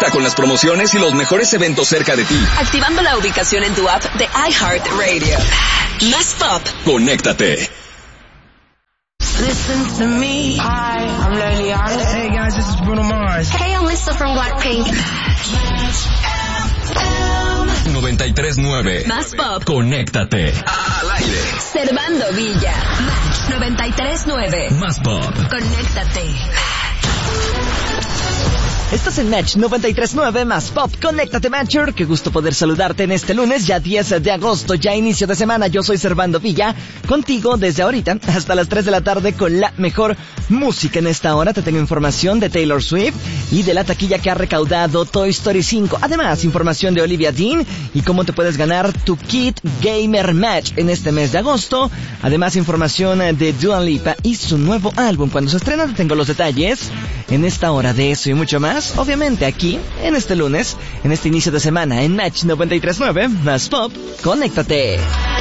Conecta con las promociones y los mejores eventos cerca de ti. Activando la ubicación en tu app de iHeartRadio. Más Pop. Conéctate. Listen to me. Hi, I'm Liliana. Hey guys, this is Bruno Mars. Hey, I'm Lisa from Blackpink. 93.9. Más Pop. Conéctate. Al aire. Servando Villa. 93.9. Más Pop. Conéctate. Estás en Match 93.9 Más Pop. Conéctate, Matcher. Qué gusto poder saludarte en este lunes, ya 10 de agosto, ya inicio de semana. Yo soy Servando Villa, contigo desde ahorita hasta las 3 de la tarde con la mejor música. En esta hora te tengo información de Taylor Swift y de la taquilla que ha recaudado Toy Story 5. Además, información de Olivia Dean y cómo te puedes ganar tu kit Gamer Match en este mes de agosto. Además, información de Dua Lipa y su nuevo álbum. Cuando se estrena te tengo los detalles en esta hora de eso y mucho más. Obviamente aquí, en este lunes, en este inicio de semana, en Match 93.9 Más Pop. Conéctate.